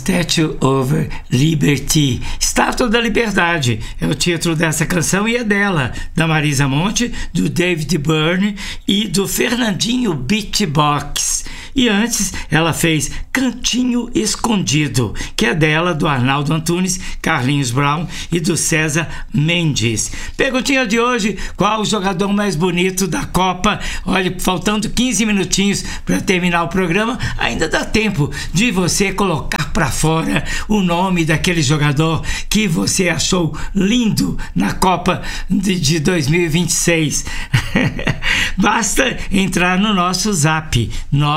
Statue of Liberty, Estátua da Liberdade, é o título dessa canção e é dela, da Marisa Monte, do David Byrne e do Fernandinho Beatbox. E antes ela fez Cantinho Escondido, que é dela, do Arnaldo Antunes, Carlinhos Brown e do César Mendes. Perguntinha de hoje: qual o jogador mais bonito da Copa? Olha, faltando 15 minutinhos para terminar o programa, ainda dá tempo de você colocar para fora o nome daquele jogador que você achou lindo na Copa de 2026. Basta entrar no nosso zap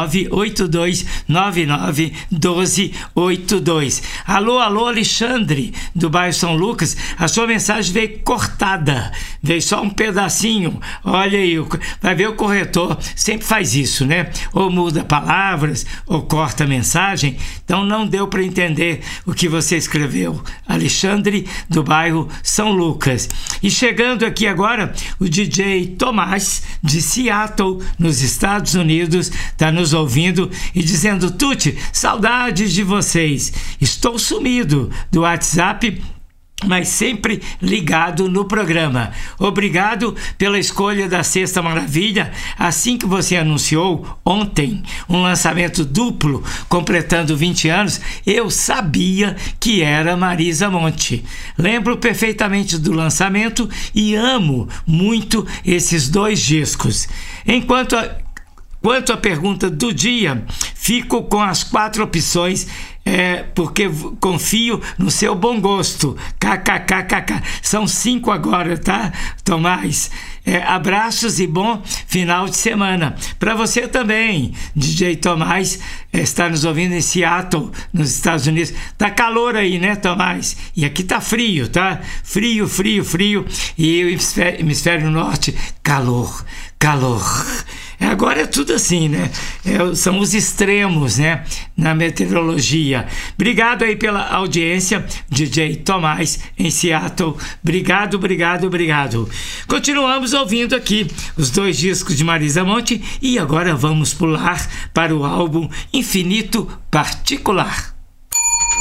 982991282. Alô, Alexandre, do bairro São Lucas, a sua mensagem veio cortada, veio só um pedacinho. Olha aí, vai ver, o corretor sempre faz isso, né? Ou muda palavras, ou corta a mensagem, então não deu para entender o que você escreveu. Alexandre, do bairro São Lucas. E chegando aqui agora, o DJ Tomás, de Seattle, nos Estados Unidos, está nos ouvindo e dizendo: Tuti, saudades de vocês, estou sumido do WhatsApp, mas sempre ligado no programa. Obrigado pela escolha da Sexta Maravilha. Assim que você anunciou ontem um lançamento duplo completando 20 anos, eu sabia que era Marisa Monte. Lembro perfeitamente do lançamento e amo muito esses dois discos. Quanto à pergunta do dia, fico com as 4 opções, porque confio no seu bom gosto. KKKKK. São 5 agora, tá, Tomás? Abraços e bom final de semana. Para você também, DJ Tomás, está nos ouvindo em Seattle, nos Estados Unidos. Tá calor aí, né, Tomás? E aqui tá frio, tá? Frio. E o hemisfério norte, calor. Agora é tudo assim, né? São os extremos, né? Na meteorologia. Obrigado aí pela audiência, DJ Tomás, em Seattle. Obrigado. Continuamos ouvindo aqui os 2 discos de Marisa Monte e agora vamos pular para o álbum Infinito Particular.